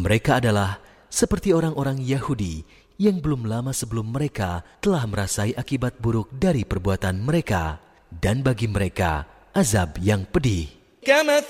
Mereka adalah seperti orang-orang Yahudi yang belum lama sebelum mereka telah merasai akibat buruk dari perbuatan mereka, dan bagi mereka azab yang pedih.